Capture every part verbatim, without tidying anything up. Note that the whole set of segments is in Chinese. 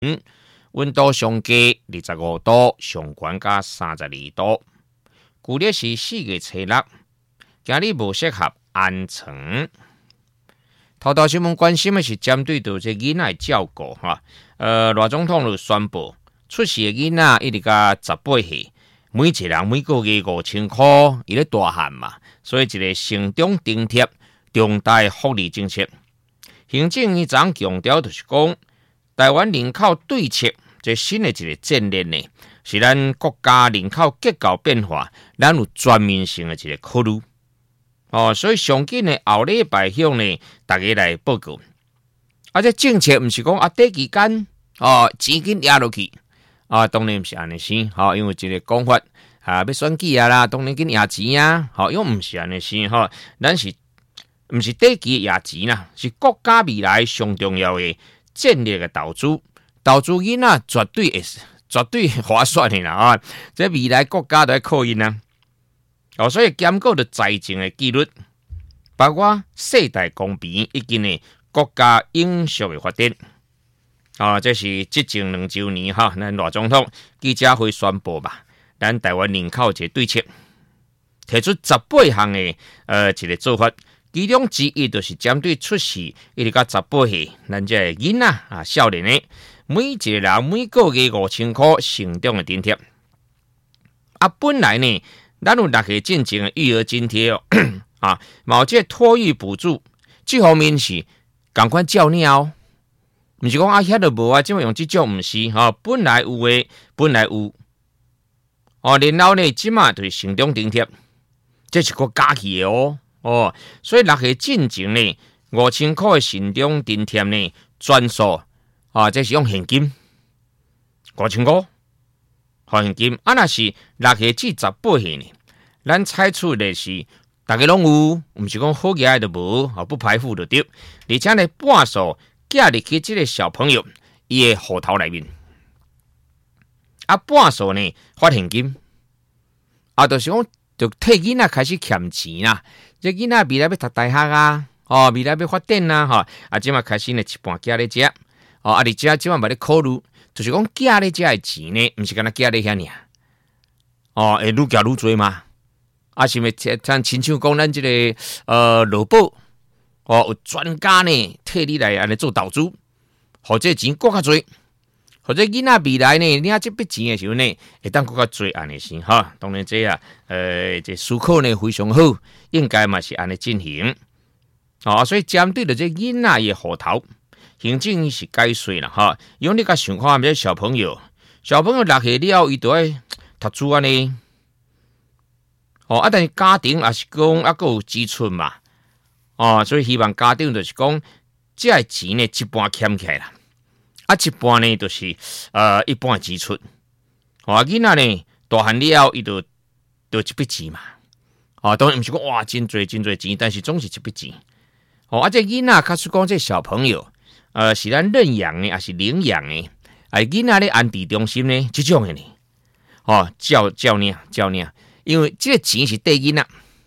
温度上低二十五度，上悬加三十二度。旧历是四月初六，今日无适合安床。头条新闻关心的是针对到这囡仔照顾哈，呃，赖总统就宣布出世的囡仔一直到十八岁，每一人每个月五千块，伊咧大汉嘛，所以一个成长津贴重大福利政策。行政院长强调就是讲，台湾人口对策这新的一个战略呢，是咱国家人口结构变化，咱有全面性的一个考虑。哦，所以上紧的后礼拜向呢，大家来报告。啊，这政策毋是讲啊，短期间哦，钱紧压落去啊，当然毋是安尼先。好、哦，因为一个讲法啊，要选举啊啦，当然紧压钱啊。好、哦，因为毋是安尼先哈，咱是毋是短期压钱啦，是国家未来上重要的战略的投资。投资囡仔绝对会绝对划算的啦啊！这未来国家都在靠因啊。哦，所以兼顾着财政的纪律，包括世代公平以及呢国家永续的发展。啊、哦，这是执政两周年哈，咱赖总统记者会宣布吧，咱台湾人口一个对策，提出十八项的呃一个做法，其中之一就是针对出世一直到十八岁，咱这囡仔啊少年的，每一个人每个月五千块成长的津贴。啊，本来呢。咱有六岁进前的育儿津贴哦，啊，某这托育补助，这方面是赶快照领哦，不是讲啊遐都无啊，即么用这种唔是哈、哦，本来有诶，本来有，哦，然后呢，即嘛就是成长津贴，这是个加起的哦，哦，所以六岁进前呢，五千块的成长津贴呢，专属啊，这是用现金，五千块。现金啊，那是六岁至十八岁呢，咱采取的是大家拢有，毋是讲好嘢就无，啊不排富就对，而且呢半数寄入去这个小朋友伊的户头内面，啊半数呢发现金，啊就是讲就替囡仔开始欠钱啦，这囡仔未来要读大学啊，哦未来要发展啊，哈啊即嘛开始呢一半寄咧遮，哦啊而且即嘛嘛咧考虑。就是讲寄咧遮的钱呢，毋是干那寄咧遐尔，哦，会愈寄愈多嘛。啊，是咪像亲像讲咱即、這个呃劳保，哦，有专家呢替你来安尼做投资，或者钱更较多，或者囡仔未来呢，领这笔钱的时候呢，会当更较多安尼先哈。当然这啊，呃，这思考呢非常好，应该嘛是安尼进行。哦，所以针对着这囡仔的户头。行政是解说啦哈，用你甲想看这小朋友，小朋友六岁了，伊都爱读书安尼，哦啊，但是家庭也是讲啊，个有支出嘛，哦，所以希望家庭就是讲，这个钱呢一半欠起来啦，啊一半呢就是呃一半支出，哦囡仔呢大汉了，伊就就一笔钱嘛，哦当然毋是讲哇真多真多钱，但是总是一笔钱，哦啊这囡仔假使讲这小朋友。呃，是咱认养的，还是领养的？哎，囡仔咧安置中心呢，这种的呢，哦，照照领照领，因为这个钱是对囡仔，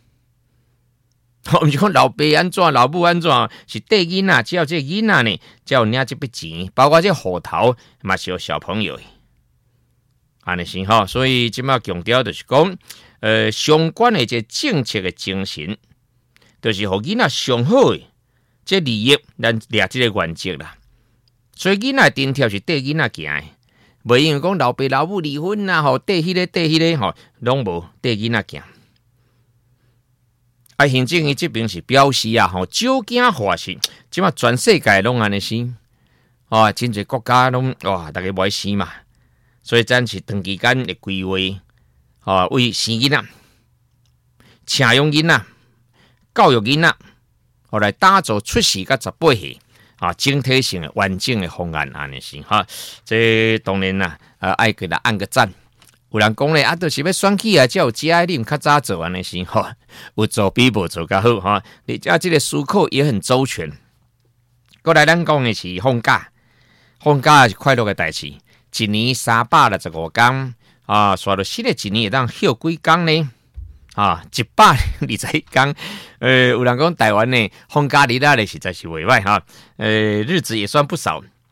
哦，毋是讲老爸安怎，老母安怎，是对囡仔，只要这囡仔呢，才有领这笔钱，包括这户头嘛是有小朋友的，安尼先哈，所以即马强调就是讲，呃，相关的这政策的精神，就是互囡仔上好的。这利益，咱掠这个原则啦。所以囡仔津贴是缀囡仔行的，袂因为讲老爸老母离婚啦，吼缀迄个缀迄个吼，拢无缀囡仔行。啊，行政院这边是表示啊，吼少囝化是，即马全世界拢安尼生，哦，真侪国家拢哇，大家无爱生嘛，所以咱是长期间的规划，哦，为生囡仔、请养囡仔、教育囡仔。后来打造出世到十八岁啊，整体性的完整的方案安尼是哈，这当然啦，呃，爱给他按个赞。有人讲咧，啊，都是要选举啊，才有这爱你较早做安尼是哈，有做比无做较好哈。你家这个思考也很周全。过来咱讲的是放假，放假是快乐的代志，一年三百六十五天啊，刷到新的一年会当休几天呢？啊，一百二十一天，呃，有人讲台湾呢放假日啊，实在是袂歹哈，呃，日子也算不少。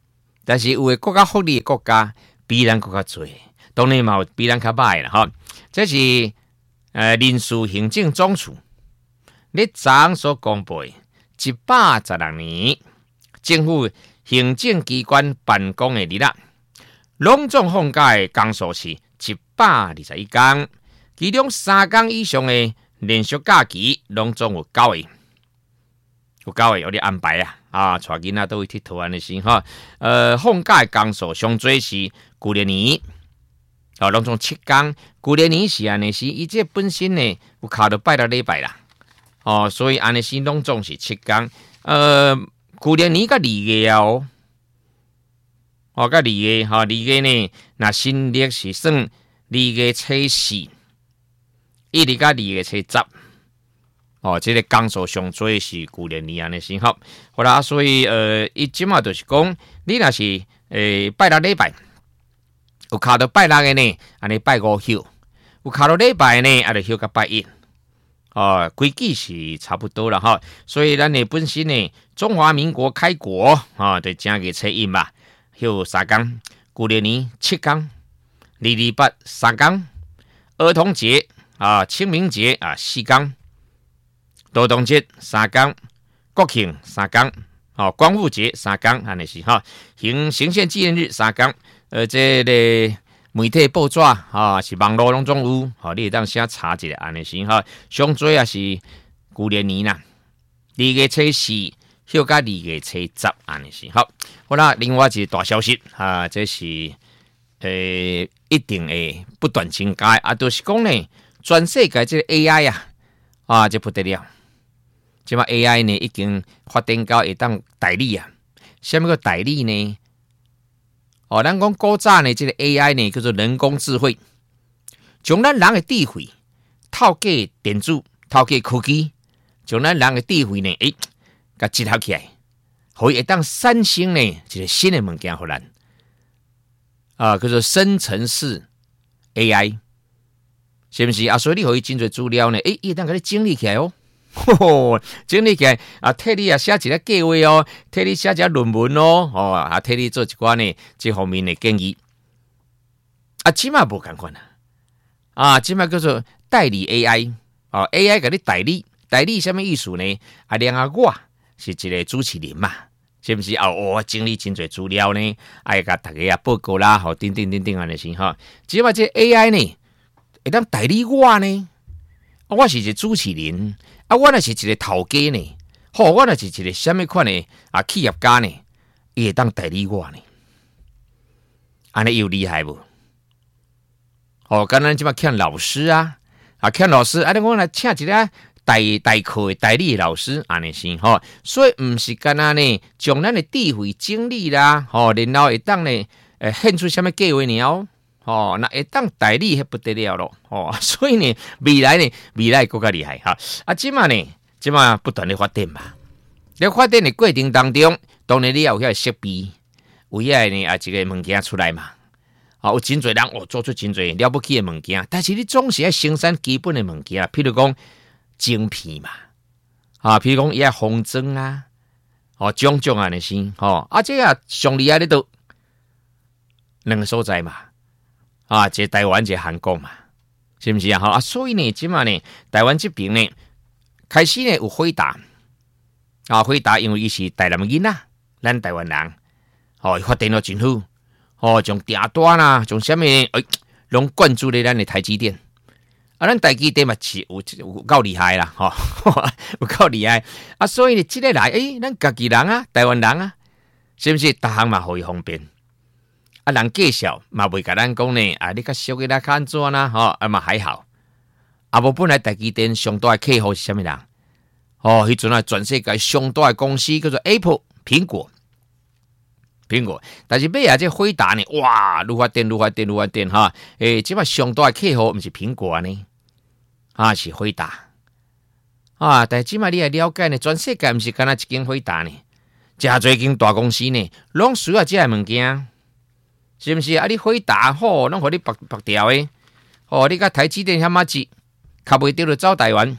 但是有的国家福利的国家比咱国较多，当然嘛有比咱较歹啦吼。这是呃人事行政总署咧昨所公布的一百十六年政府行政机关办公的日啦，拢总放假的工数是一百二十一天，其中三天以上的连续假期拢总有九个，有九个有咧安排啊，啊，带囡仔倒去佚佗安尼是哈。呃，放假的工数上最是旧历年，哦，拢总七天。旧历年是安尼是，伊这本身呢有卡到拜六礼拜啦，哦，所以安尼是拢总是七天。呃，旧历年甲二月哦。哦，甲二月吼，二月呢，那新历是算二月初四，一直到二月初十。哦，这个工数上最是旧历年安尼先好。好啦，所以呃，伊即马就是讲，你若是诶、呃、拜六礼拜，有卡到拜六的呢，安尼拜五休；有卡到礼拜呢，啊就休到拜一。哦，规矩是差不多啦哈。所以咱呢本身呢，中华民国开国啊，就正月初一嘛。休三天，旧历年七天，二二八三天，儿童节啊、清明节啊四天，劳动节三天，国庆三天，哦，光复节三天，安尼是哈，行行宪纪念日三天，呃，这个媒体报纸啊是网络拢总有，好、哦，你会当先查一下安尼是哈，上最也是旧历年啦，二月初四。休假二月初十安尼是好，好啦。另外一个大消息啊，这是诶、呃、一定会不断增加啊，就是讲呢，全世界这个 A I 啊啊，这不得了。即嘛 A I 呢已经发展到会当代理啊。什么叫代理呢？哦，咱讲古早呢，这个 A I 呢叫做人工智慧，将咱人的智慧透过电子、透过科技，将咱人的智慧呢，诶。甲集合起来，可以会当产生呢一个新的物件，互咱啊，叫做生成式 A I， 是不是啊？所以你可以真侪资料呢，诶，伊当甲你整理起来哦，呵呵整理起来啊，替你啊写一个计划哦，替你写一个论文哦，哦啊，替你做一寡呢这方面的建议。啊，即马无共款啊，啊，即马叫做代理 A I， 哦 ，A I 甲你代理，代理什么意思呢？啊，然后我。是一个主持人嘛，是不是啊？我整理真侪资料呢，爱甲大家啊报告啦，吼，等等等等安尼先哈。只嘛这 A I 呢，会当代理我呢，我是一个主持人，啊，我若是一个头家呢，吼，我若是一个什么款的啊企业家呢，伊会当代理我呢，安尼又厉害无？哦，刚咱即嘛欠老师啊，啊欠老师，啊，我来请一个。代代课的代理老师安尼是吼，所以毋是干那呢，将咱的智慧整理啦，吼，然后会当呢，诶，献出什么计划了，吼，那会当代理迄不得了咯，吼，所以呢，未来呢，未来更加厉害哈，啊，即嘛呢，即嘛不断的发展嘛，在发展的过程当中，当然你要有遐设备，有遐呢啊，一个物件出来嘛，啊，有真侪人哦，做出真侪了不起的物件，但是你总是要生产基本的物件，譬如讲。晶片嘛，啊，譬如讲伊个风筝啊，哦，种种安尼先，吼，啊，这啊上厉害咧都两个所在嘛，啊，一台湾，一韩国嘛，是不是啊？吼啊，所以呢，即嘛呢，台湾这边呢，开始呢有回答，啊，回答，因为伊是台南囡仔，咱台湾人，哦，发展到真好，哦，从订单啦，从什么，诶，拢灌注咧咱的台积电。啊，咱台积电嘛是有有够厉害啦，吼、哦，有够厉害啊！所以呢，即个来，诶、欸，咱家己人啊，台湾人啊，是不是？逐项嘛互伊方便。啊，人介绍嘛袂甲咱讲呢，啊，你较俗个啦，较安怎啦，吼、哦，啊嘛还好。啊，无本来台积电上大的客户是啥物人？哦，迄阵啊，全世界上大的公司叫做 Apple 苹果。苹果，但是尾啊，这回答呢，哇，愈发展愈发展愈发展哈！诶、欸，即摆上大的客户毋是苹果呢？啊，是回答啊！但即摆你也了解呢，全世界毋是干那一间回答呢，真侪间大公司呢，拢需要这个物件，是毋是？啊，你回答好，拢互你白白条的，哦，你甲台积电遐么子，卡袂着就走台湾，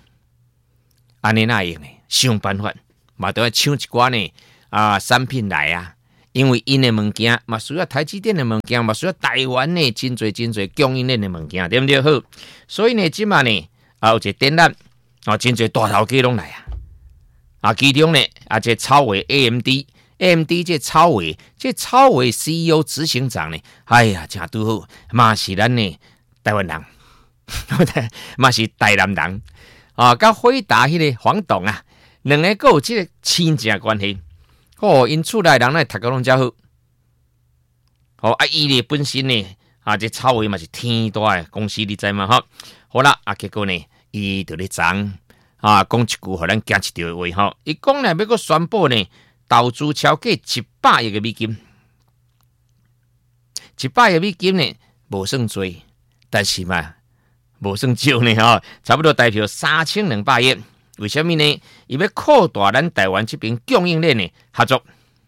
安尼哪用呢？想办法，嘛都要抢一寡呢啊产品来啊！ 因为因的物件嘛需要台积电的物件嘛需要台湾的真侪真侪供应链的物件，对不对？好，所以呢，即马呢啊有一个展览啊，真侪大头家拢来啊，啊其中呢啊这超微 A M D。A M D 这超微，这超微 C E O 执行长呢，哎呀，真拄好，嘛是咱呢台湾人，嘛是台南人啊，甲辉达迄个黄董啊，两个都有这个亲情关系。哦，因厝内人呢读个拢真好。哦啊，伊呢本身呢啊，这超微嘛是天大的公司，你知嘛？哈，好啦，啊结果呢，伊就咧讲啊，讲一句互咱惊一跳的话吼，伊讲呢要个宣布呢。投资超过一百亿个美金，一百亿美金呢，无算多，但是嘛，无算少呢吼，差不多代表三千两百亿。为什么呢？伊要扩大咱台湾这边供应链的合作，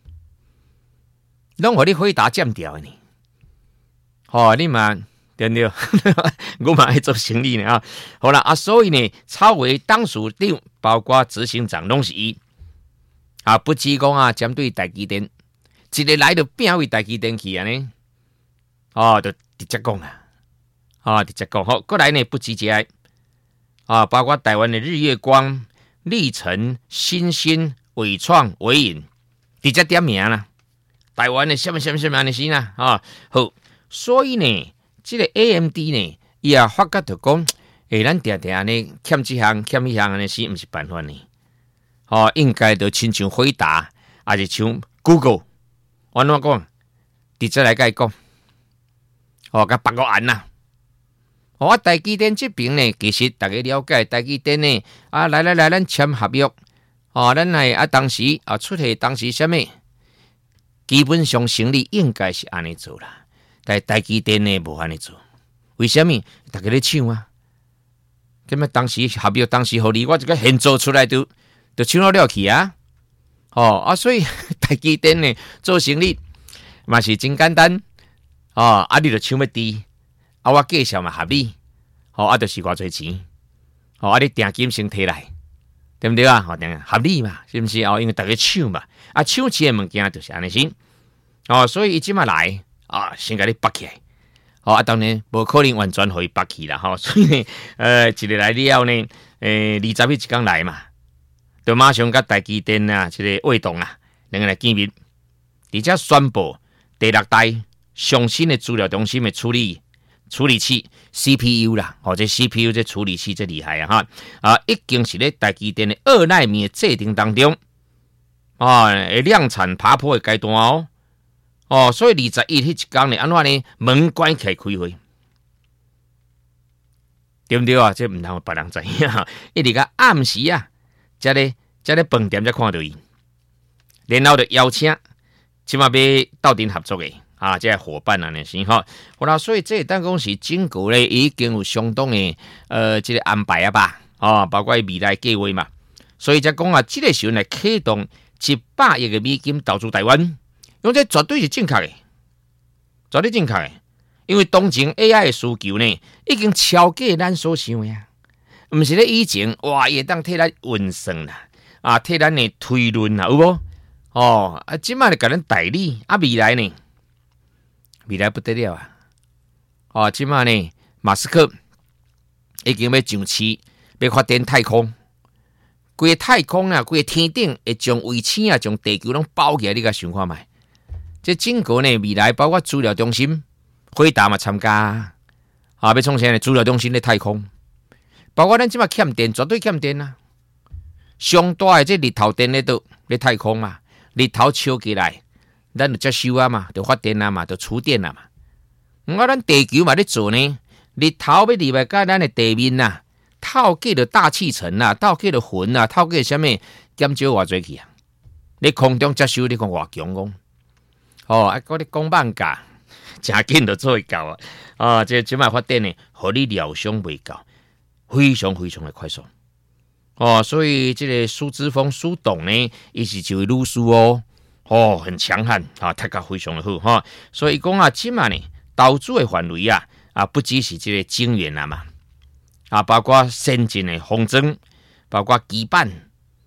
拢互你回答占掉呢。哦，你嘛对不对？我嘛爱做生意呢啊。好啦，啊，所以呢，超微董事长包括执行长拢是伊。啊，不止讲啊，针对台积电，一个来就变为台积电去啊呢，哦，就直接讲啊，啊，直接讲好，过来呢不止这啊，包括台湾的日月光、历程、新兴、伟创、伟影，直接点名啦。台湾的什么什么什么的事啦，啊，好，所以呢，这个 A M D 呢，伊也发觉就讲，诶，咱定定呢欠这项欠迄项的事，唔是办法呢。哦，应该就亲像回答，还是像 Google， 我怎讲？直接来甲伊讲，哦，甲别个案呐。哦，台积电这边呢，其实大家了解台积电呢，啊，来来来，咱签合约，哦，咱来啊，当时啊，出去当时什么？基本上生理应该是安尼做啦，但台积电呢无安尼做，为什么？大家咧抢啊？咁么当时合约当时互你，我这个现做出来就。就抢到了去啊！哦啊，所以台积电呢做生意嘛是真简单哦，啊你就抢要低，啊我介绍嘛合理，哦啊就是偌侪钱，哦啊你定金先摕来，对不对啊？哦，合理嘛，是不是？哦，因为大家抢嘛，啊抢钱的物件就是安尼先，哦，所以伊即马来啊，先甲你拔起来，哦啊当然无可能完全互伊拔起啦，吼、哦，所以呢，呃，一日来了呢，诶、呃，二十日一天来嘛。就马上甲台积电啊，这个卫动啊，两个来见面，而且宣布第六代上新的资料中心的处理处理器 C P U 啦，或者 C P U 这处理器这厉害啊哈啊，已经是咧台积电的二奈米的制程当中啊，会量产爬坡的阶段哦哦，所以二十一迄一天呢，安怎呢？门关起来开会，对不对啊？这唔通别人知影，一直个暗时啊。这咧，这咧饭店才看到伊，然后就邀请，起码要斗阵合作的啊，这伙伴啊，那是哈。好啦，所以这当讲是整个咧已经有相当的呃，这个安排啊吧，啊，包括未来计划嘛。所以才讲啊，这个时候来启动一百亿的美金投资台湾，用这绝对是正确的，绝对正确的。因为当前 A I 的需求呢，已经超过咱所想的啊。毋是咧以前哇，也当替咱运算啦，啊，替咱的推论啦，有无？哦，啊，即摆咧甲咱代理，啊，未来呢？未来不得了啊！哦，即摆呢，马斯克已经要上市，要发展太空，规个太空啊，规个天顶会将卫星啊，将地球拢包起来，你甲想看觅？这整个呢，未来包括资料中心，辉达嘛参加，啊，要创啥呢？资料中心咧太空。包括咱即马欠电，绝对欠电啊！上大的这日头电咧都咧太空嘛，日头烧起来，咱就接收啊嘛，就发电啊嘛，就储电啊嘛。唔啊，咱地球嘛咧做呢，日头要入来甲咱的地面啊，透过了大气层啊，透过了云啊，透过什么减少偌济去啊？你空中接收，你讲偌强讲？哦，啊，嗰啲讲慢价，真紧就做会到啊！啊，这即马发电呢，互你料想袂到。非常非常的快速哦，所以这个苏之峰苏董呢，伊是一位律师哦，哦，很强悍啊，读得非常的好哈、哦。所以讲啊，即嘛呢，投资的范围啊，啊，不只是这个晶圆啊嘛，啊，包括先进的封装，包括基板，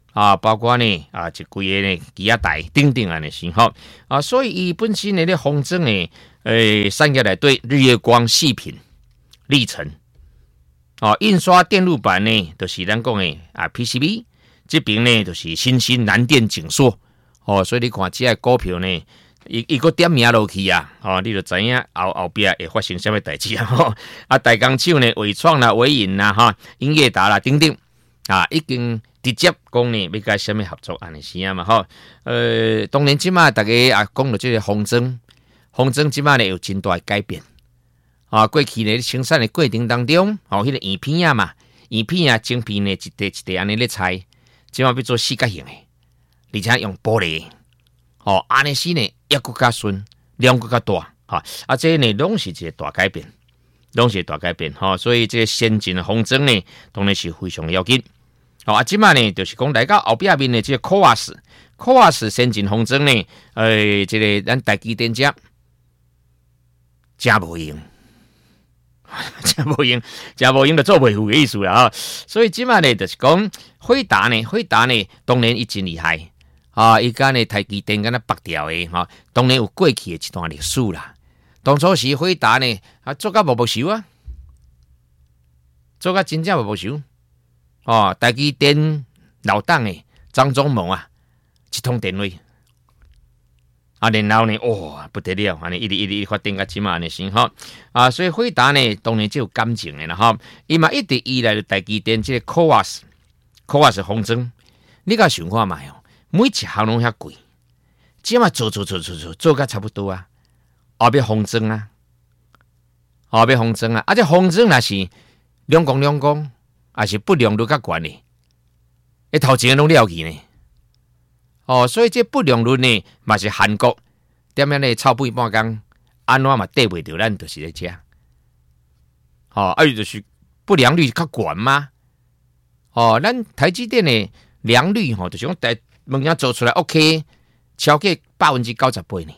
啊，包括呢啊，一规个呢机仔台等等安尼先吼啊，所以伊本身呢咧风筝呢，诶，产业内对日月光细品、历程，哦，印刷电路板呢，就是咱讲的啊 P C B， 这边呢就是新兴南电景硕，哦，所以你看这个股票呢，伊伊个点名落去啊，哦，你就知影后后边会发生什么代志啊？吼，啊，大工厂呢，伟创啦、伟影啦、哈、英业达啦等等啊，已经直接讲呢，要甲什么合作安尼是啊嘛？吼，呃，当然即马大家啊讲到这个风筝，风筝即马呢有真大的改變。啊，過去呢生產的過程當中，哦，迄、那個圓片啊嘛，圓片啊晶片呢一塊一塊安尼咧拆，即馬要做四角形的，而且用玻璃，哦，安尼是呢一個較順，兩個較大，哈、哦，啊，這呢攏是一個大改變，攏是大改變，哈、哦，所以這個先進的風箏呢，當然是非常要緊。哦，啊，即馬呢就是講來到後壁面的這個 C O A S，C O A S 先進風箏呢，誒，這個咱台積電遮真無用。真無用，真無用就做袂赴的意思啦哈。所以即馬呢，就是講輝達呢，輝達呢，當然伊真厲害啊！伊間呢台積電敢若拔掉的哈，當然有過去的一段歷史啦。當初時輝達呢，啊做甲無無收啊，做甲真正無無收哦。台積電老黨的張忠謀啊，一通電話。啊，然後呢，哇，不得了，安尼一直一直發展到即馬呢先吼啊，所以輝達呢，當然就有感情的啦吼，伊嘛一直依賴台積電這個 C O A S，C O A S 風箏，你甲想看賣哦，每一項攏遐貴，即馬做做做做做做甲差不多啊，後邊風箏啊，後邊風箏啊，啊這風箏若是兩公兩公，還是不良率較懸的，一頭前攏了去呢。哦，所以這不良率呢，嘛是韓國點樣呢？臭屁半工，安怎嘛對袂着咱就是咧遮。哦，啊，就是不良率較懸嘛。哦，咱台積電的良率吼，就是講台物件做出來 OK， 超過百分之九十八呢。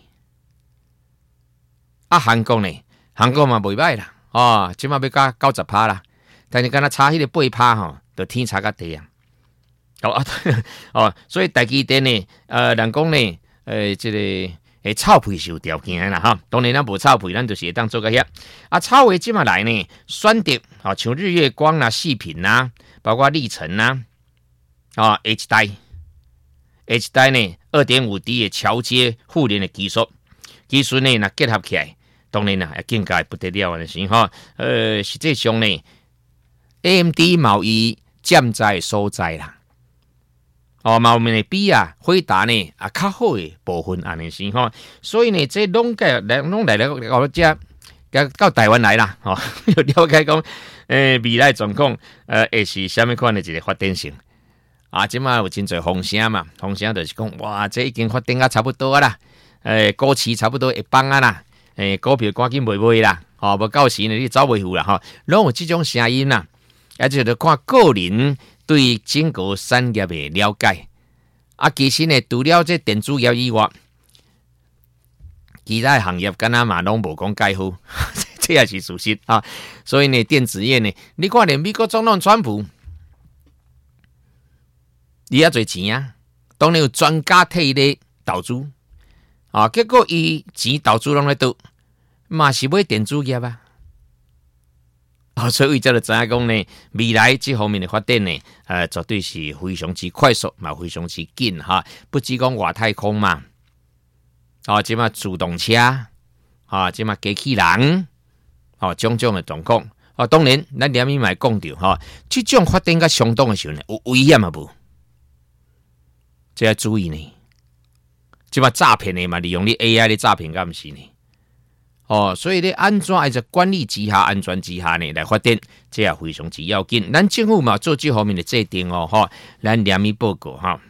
啊，韓國呢，韓國嘛袂歹啦。哦，即馬要加九十趴啦，但是敢若差迄個八趴吼，就天差甲地啊。哦啊，哦，所以台積電呢，呃，人講呢，呃，這個誒臭屁是有條件的啦哈。當然咱無臭屁，咱就是會當做個遐。啊，臭味即馬來呢，選擇啊，像日月光啦、細品啦，包括歷程啦，啊 ，H 帶 ，H 帶呢，二點五 D 的橋接互聯的技術，技術呢，若結合起來，當然啦，更加不得了的是哈。呃，實際上呢 ，A M D 貿易佔在所在啦。哦，嘛有面的比啊，輝達呢啊較好的部分安尼先吼，所以呢，這攏個攏來了到遮，到台灣來啦，吼、哦，要了解講，誒、呃、未來狀況，呃，會是啥物款的一個發展性啊？即馬有真濟風聲嘛，風聲就是講，哇，這已經發展啊差不多啦，誒、呃，股市差不多會崩啊啦，誒、呃，股票趕緊賣賣啦，吼、哦，無到時呢你走袂赴啦，吼、哦，攏有這種聲音啦，而且就看個人。對整個產業的了解，啊，其實呢，除了這電子業以外，其他行業敢若嘛攏無講介好，這也是事實啊。所以呢，電子業呢，你看連美國總統川普，伊遐濟錢啊，當然有專家替伊投資啊，結果伊錢投資攏咧倒，嘛是買電子業啊。哦、所以就知影講呢，未來這方面的發展呢，呃，絕對是非常之快速，嘛非常之緊哈。不止講外太空嘛，哦，即嘛自動車，啊，即嘛機器人，哦，種種的狀況。哦，當然，咱連咪咪講到哈，這種發展甲相當的時候呢，有危險啊無？這要注意呢。即嘛詐騙的嘛，利用你 A I 的詐騙，敢唔是呢？哦，所以咧，安怎喺只管理之下、安全之下呢來發展，這也非常之要緊。咱政府嘛做這方面的制定哦，哈，咱兩面報告哈。